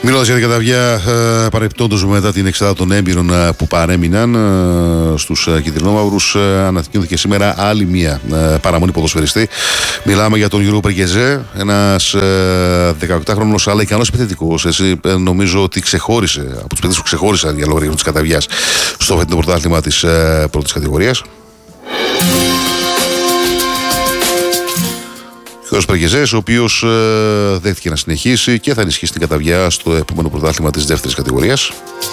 Μιλώντας για την καταβιά, παρεπτόντως μετά την εξάδα των έμπειρων που παρέμειναν στους κυτρινόμαυρους, ανακοινώθηκε σήμερα άλλη μία παραμονή ποδοσφαιριστή. Μιλάμε για τον Γιώργο Περκεζέ, ένας 18χρονος αλλά ικανός επιθετικός. Νομίζω ότι ξεχώρισε από τους παίκτες που ξεχώρισαν για λόγω της καταβιάς στο φετινό πρωτάθλημα της πρώτης κατηγορίας. Ο Περκεζές, ο οποίος δέχτηκε να συνεχίσει και θα ενισχύσει την καταβιά στο επόμενο πρωτάθλημα της δεύτερης κατηγορίας.